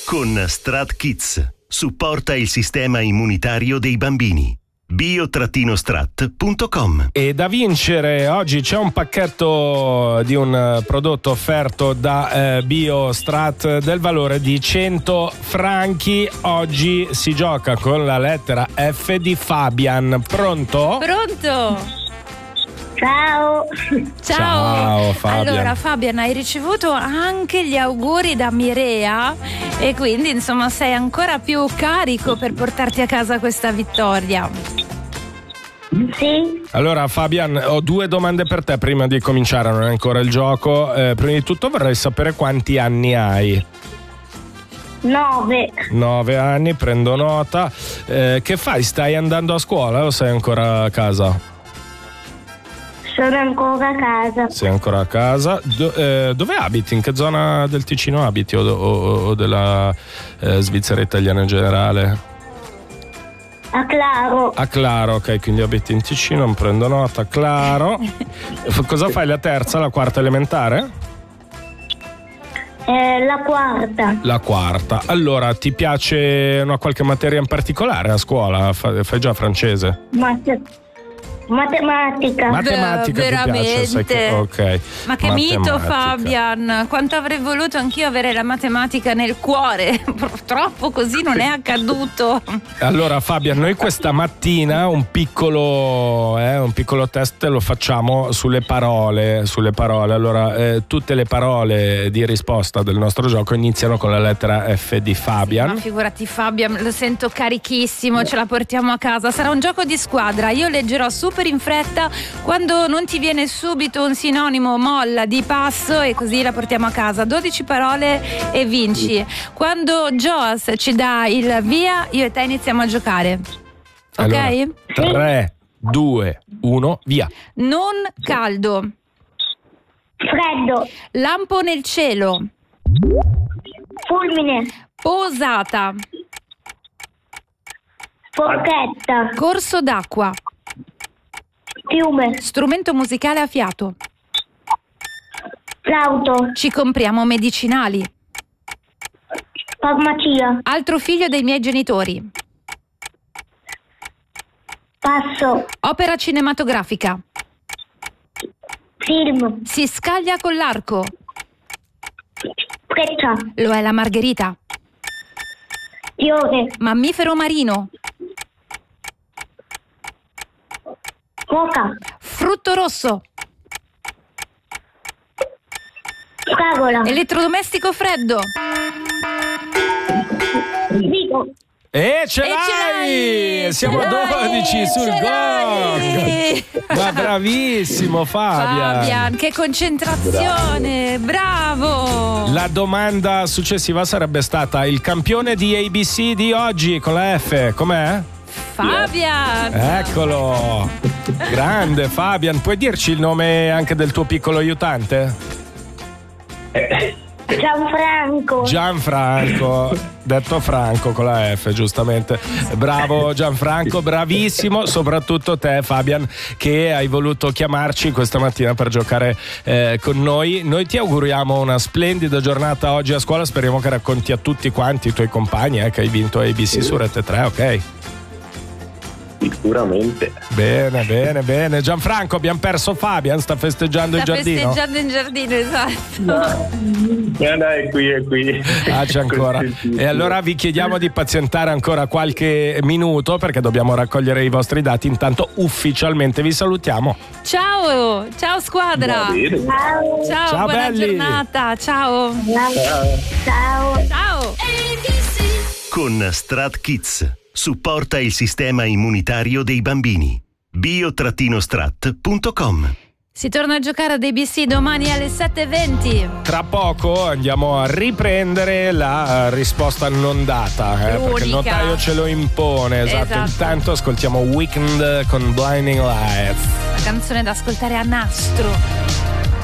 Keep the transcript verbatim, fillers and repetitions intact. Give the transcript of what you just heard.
Con Strat Kids supporta il sistema immunitario dei bambini. bio strat punto com. E da vincere oggi c'è un pacchetto di un prodotto offerto da eh, BioStrat del valore di cento franchi. Oggi si gioca con la lettera F di Fabian. Pronto? Pronto? Ciao. Ciao. Ciao, Fabian. Allora Fabian, hai ricevuto anche gli auguri da Mirea e quindi insomma sei ancora più carico per portarti a casa questa vittoria. Sì. Allora Fabian, ho due domande per te prima di cominciare, non è ancora il gioco. Eh, prima di tutto vorrei sapere quanti anni hai. Nove. Nove anni, prendo nota. Eh, che fai? Stai andando a scuola o sei ancora a casa? Sono ancora a casa. Sei ancora a casa. Do, eh, dove abiti? In che zona del Ticino abiti o, o, o della eh, Svizzera italiana in generale? A Claro. A Claro, ok, quindi abiti in Ticino, non prendo nota. Claro. Cosa fai, la terza, la quarta elementare? Eh, la quarta. La quarta. Allora, ti piace una qualche materia in particolare a scuola? Fai, fai già francese? Ma se... Matematica. Matematica ti piace? Sai che... Ok. Ma che mito, Fabian. Quanto avrei voluto anch'io avere la matematica nel cuore. Purtroppo così non è accaduto. Allora Fabian, noi questa mattina un piccolo eh, un piccolo test lo facciamo sulle parole, sulle parole. Allora, eh, tutte le parole di risposta del nostro gioco iniziano con la lettera F di Fabian. Ma figurati Fabian, lo sento carichissimo, ce la portiamo a casa. Sarà un gioco di squadra. Io leggerò super in fretta, quando non ti viene subito un sinonimo molla di passo e così la portiamo a casa. dodici parole e vinci. Quando Joas ci dà il via, io e te iniziamo a giocare. Ok? Allora, tre, due, uno, via. Non caldo. Freddo. Lampo nel cielo. Fulmine. Posata. Forchetta. Corso d'acqua. Fiume. Strumento musicale a fiato. Flauto. Ci compriamo medicinali. Farmacia. Altro figlio dei miei genitori. Passo. Opera cinematografica. Film. Si scaglia con l'arco. Freccia. Lo è la margherita. Fiore. Mammifero marino. Foca. Frutto rosso. Fragola. Elettrodomestico freddo. Frigo. E ce E l'hai! ce l'hai! Siamo a dodici sul Ce l'hai! gol! Ma bravissimo Fabian! Fabian, che concentrazione! Bravo! La domanda successiva sarebbe stata: il campione di A B C di oggi con la F, com'è? Fabian! Eccolo! Grande Fabian, puoi dirci il nome anche del tuo piccolo aiutante? Gianfranco. Gianfranco, detto Franco con la F, giustamente. Bravo Gianfranco, bravissimo, soprattutto te Fabian, che hai voluto chiamarci questa mattina per giocare eh, con noi. Noi ti auguriamo una splendida giornata oggi a scuola, speriamo che racconti a tutti quanti i tuoi compagni eh, che hai vinto A B C su Rete tre, ok? Sicuramente. Bene, bene, bene. Gianfranco, abbiamo perso Fabian, sta festeggiando Sta in giardino. festeggiando in giardino, esatto. No, no, è qui, è qui. Ah, c'è ancora. E allora vi chiediamo di pazientare ancora qualche minuto perché dobbiamo raccogliere i vostri dati. Intanto ufficialmente vi salutiamo. Ciao, ciao squadra. Va bene. Ciao. Ciao, Ciao, buona belli. giornata. Ciao. Ciao. Ciao. Con Strat Kids supporta il sistema immunitario dei bambini. bio strat punto com. Si torna a giocare ad A B C domani alle sette e venti. Tra poco andiamo a riprendere la uh, risposta non data, eh, perché il L'unica. notaio ce lo impone. Esatto. Esatto. Intanto ascoltiamo Weekend con Blinding Lights. La canzone da ascoltare a nastro.